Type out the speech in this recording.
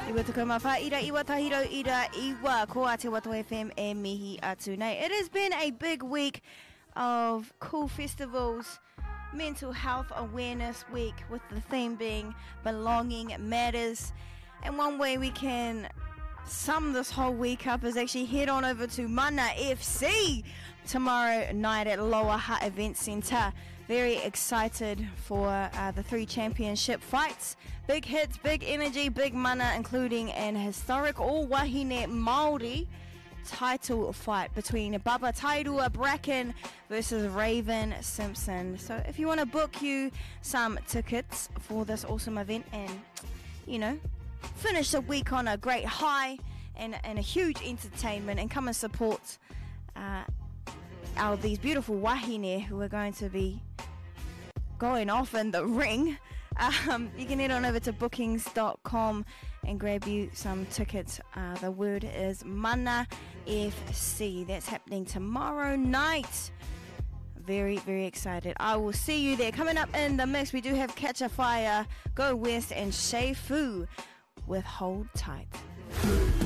Iwa tuko mawha, ira iwa tahiro, ira iwa ko Te Watu FM e mihi atu nei. It has been a big week of cool festivals, Mental Health Awareness Week, with the theme being Belonging Matters. And one way we can sum this whole week up is actually head on over to Mana FC tomorrow night at Lower Hutt Event Centre. Very excited for the 3 championship fights. Big hits, big energy, big mana, including an historic all-wahine Māori title fight between Baba Tairua Bracken versus Raven Simpson. So if you want to book you some tickets for this awesome event and, you know, finish the week on a great high and a huge entertainment, and come and support these beautiful wahine who are going to be going off in the ring, you can head on over to bookings.com and grab you some tickets. The word is Mana FC. That's happening tomorrow night. Very, very excited. I will see you there. Coming up in the mix, we do have Catch a Fire, Go West, and Shay Fu with Hold Tight.